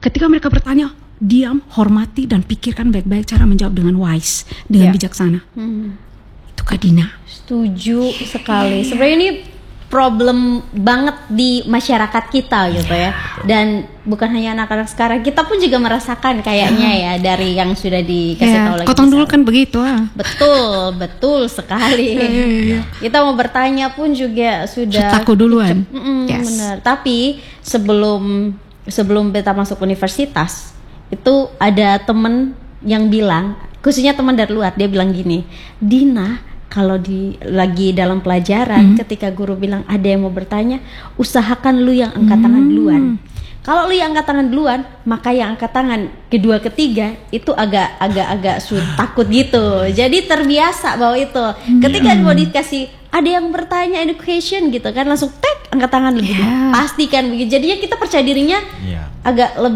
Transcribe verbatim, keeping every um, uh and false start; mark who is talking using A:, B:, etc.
A: ketika mereka bertanya, diam, hormati dan pikirkan baik-baik cara menjawab dengan wise, dengan
B: Ya.
A: bijaksana.
B: Hmm.
A: Itu Kak Dina.
B: Setuju sekali. Sebenarnya ini problem banget di masyarakat kita gitu ya. Dan bukan hanya anak-anak sekarang, kita pun juga merasakan kayaknya ya dari yang sudah dikasih
A: Ya,
B: tahu lagi.
A: Kotong dulu kan begitu ah.
B: Betul, betul sekali. Kita mau bertanya pun juga sudah
A: Takut duluan.
B: Mm-mm,
A: Yes.
B: benar. Tapi sebelum sebelum beta masuk universitas, itu ada temen yang bilang, khususnya teman dari luar, dia bilang gini, Dina, kalau di lagi dalam pelajaran,
A: Hmm.
B: ketika guru bilang ada yang mau bertanya, usahakan lu yang angkat tangan duluan. Kalau lu yang angkat tangan duluan, maka yang angkat tangan kedua ketiga itu agak agak agak su- takut gitu. Jadi terbiasa bahwa itu. Ketika mau dikasih ada yang bertanya education gitu kan, langsung tek angkat tangan lebih dulu.
A: Yeah.
B: Pastikan begitu. Jadinya kita percaya dirinya
C: Iya.
B: agak lebih